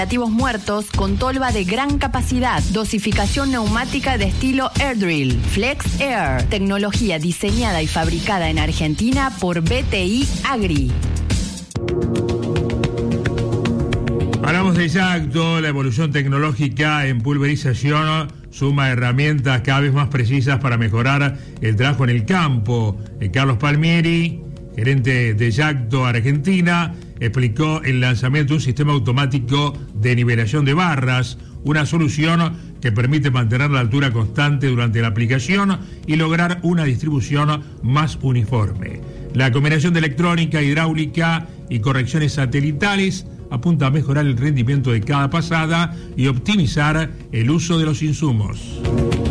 muertos con tolva de gran capacidad, dosificación neumática de estilo Air Drill, Flex Air, tecnología diseñada y fabricada en Argentina por BTI Agri. Hablamos de Yacto. La evolución tecnológica en pulverización suma herramientas cada vez más precisas para mejorar el trabajo en el campo. Carlos Palmieri, gerente de Yacto Argentina, explicó el lanzamiento de un sistema automático de nivelación de barras, una solución que permite mantener la altura constante durante la aplicación y lograr una distribución más uniforme. La combinación de electrónica, hidráulica y correcciones satelitales apunta a mejorar el rendimiento de cada pasada y optimizar el uso de los insumos.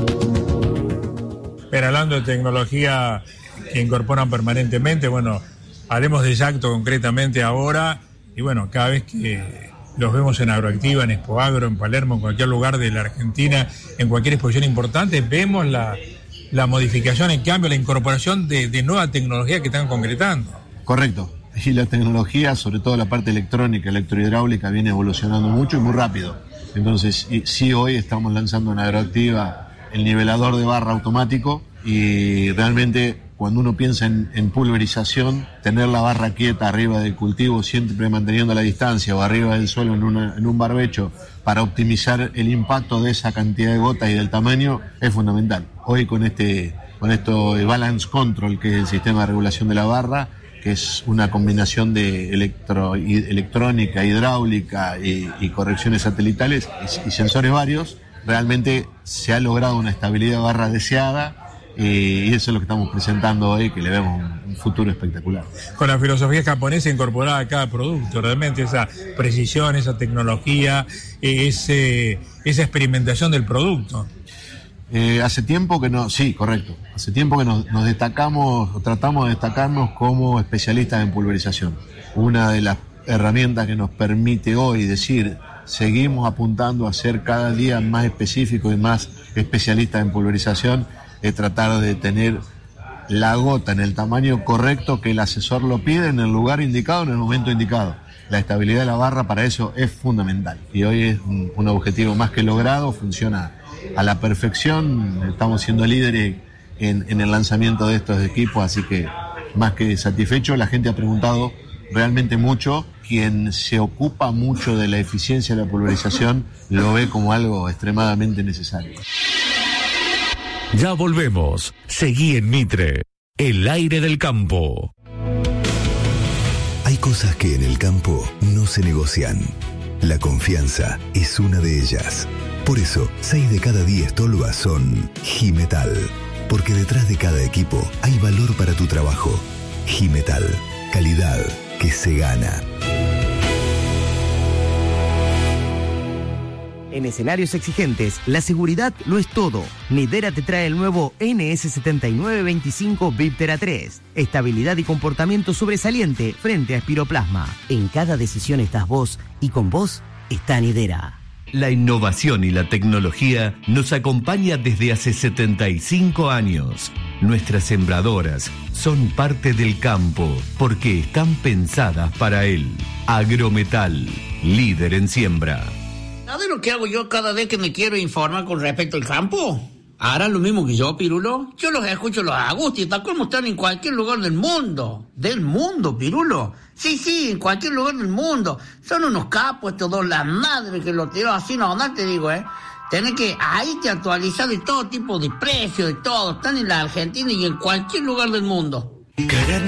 Pero hablando de tecnología que incorporan permanentemente, bueno, hablemos de Yacto concretamente ahora, y bueno, cada vez que los vemos en Agroactiva, en Expo Agro, en Palermo, en cualquier lugar de la Argentina, en cualquier exposición importante, vemos la modificación, el cambio, la incorporación de nueva tecnología que están concretando. Correcto. Y la tecnología, sobre todo la parte electrónica, electrohidráulica, viene evolucionando mucho y muy rápido. Entonces, sí, hoy estamos lanzando en Agroactiva el nivelador de barra automático, y realmente cuando uno piensa en pulverización, tener la barra quieta arriba del cultivo, siempre manteniendo la distancia, o arriba del suelo en un barbecho, para optimizar el impacto de esa cantidad de gotas y del tamaño, es fundamental. Hoy con esto de Balance Control, que es el sistema de regulación de la barra, que es una combinación de electrónica, hidráulica y correcciones satelitales y sensores varios, realmente se ha logrado una estabilidad de barra deseada, y eso es lo que estamos presentando hoy, que le vemos un futuro espectacular. Con la filosofía japonesa incorporada a cada producto, realmente esa precisión, esa tecnología, esa experimentación del producto. Hace tiempo que sí, correcto. Hace tiempo que nos destacamos, tratamos de destacarnos como especialistas en pulverización. Una de las herramientas que nos permite hoy decir, seguimos apuntando a ser cada día más específicos y más especialistas en pulverización, es tratar de tener la gota en el tamaño correcto que el asesor lo pide, en el lugar indicado, en el momento indicado. La estabilidad de la barra para eso es fundamental. Y hoy es un objetivo más que logrado, funciona a la perfección. Estamos siendo líderes en el lanzamiento de estos equipos, así que más que satisfecho. La gente ha preguntado realmente mucho. Quien se ocupa mucho de la eficiencia de la pulverización lo ve como algo extremadamente necesario. Ya volvemos. Seguí en Mitre, el aire del campo. Hay cosas que en el campo no se negocian. La confianza es una de ellas. Por eso, 6 de cada 10 tolvas son Jimetal. Porque detrás de cada equipo hay valor para tu trabajo. Jimetal, calidad que se gana. En escenarios exigentes, la seguridad lo es todo. Nidera te trae el nuevo NS7925 Viptera 3. Estabilidad y comportamiento sobresaliente frente a espiroplasma. En cada decisión estás vos, y con vos está Nidera. La innovación y la tecnología nos acompaña desde hace 75 años. Nuestras sembradoras son parte del campo porque están pensadas para él. Agrometal, líder en siembra. ¿Sabes lo que hago yo cada vez que me quiero informar con respecto al campo? ¿Harán lo mismo que yo, Pirulo? Yo los escucho los agustistas, como están en cualquier lugar del mundo. ¿Del mundo, Pirulo? Sí, en cualquier lugar del mundo. Son unos capos estos dos, la madre que los tiró así, no te digo, Tenés que ahí te actualizar de todo tipo de precios, de todo. Están en la Argentina y en cualquier lugar del mundo. Querer